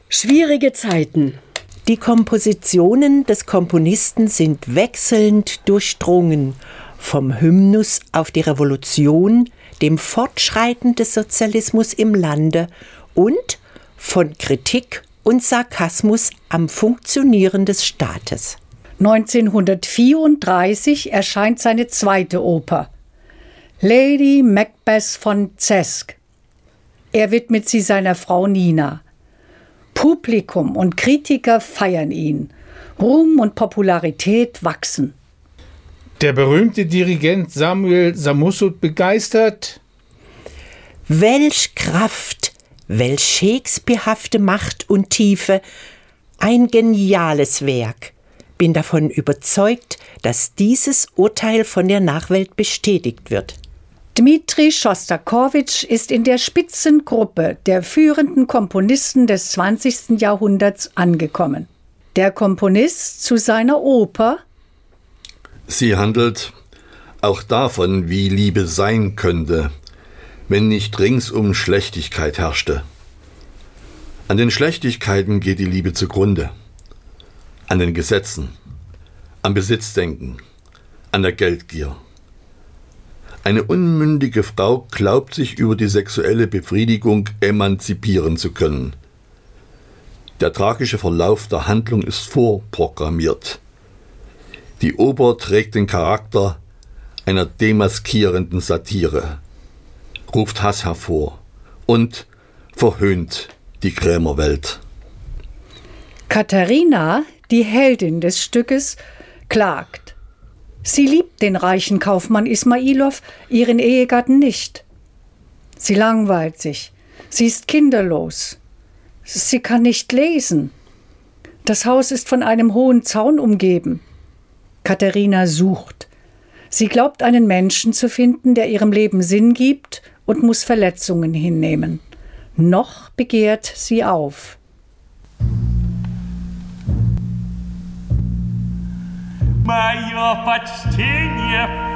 Schwierige Zeiten. Die Kompositionen des Komponisten sind wechselnd durchdrungen, vom Hymnus auf die Revolution, dem Fortschreiten des Sozialismus im Lande und von Kritik und Sarkasmus am Funktionieren des Staates. 1934 erscheint seine zweite Oper, Lady Macbeth von Czesk. Er widmet sie seiner Frau Nina. Publikum und Kritiker feiern ihn. Ruhm und Popularität wachsen. Der berühmte Dirigent Samuel Samussud begeistert. Welch Kraft, welch shakespearehafte Macht und Tiefe, ein geniales Werk. Bin davon überzeugt, dass dieses Urteil von der Nachwelt bestätigt wird. Dmitri Schostakowitsch ist in der Spitzengruppe der führenden Komponisten des 20. Jahrhunderts angekommen. Der Komponist zu seiner Oper. Sie handelt auch davon, wie Liebe sein könnte, wenn nicht ringsum Schlechtigkeit herrschte. An den Schlechtigkeiten geht die Liebe zugrunde. An den Gesetzen, am Besitzdenken, an der Geldgier. Eine unmündige Frau glaubt sich über die sexuelle Befriedigung emanzipieren zu können. Der tragische Verlauf der Handlung ist vorprogrammiert. Die Oper trägt den Charakter einer demaskierenden Satire, ruft Hass hervor und verhöhnt die Krämerwelt. Katharina, die Heldin des Stückes, klagt. Sie liebt den reichen Kaufmann Ismailow, ihren Ehegatten nicht. Sie langweilt sich. Sie ist kinderlos. Sie kann nicht lesen. Das Haus ist von einem hohen Zaun umgeben. Katharina sucht. Sie glaubt, einen Menschen zu finden, der ihrem Leben Sinn gibt und muss Verletzungen hinnehmen. Noch begehrt sie auf. Мое почтение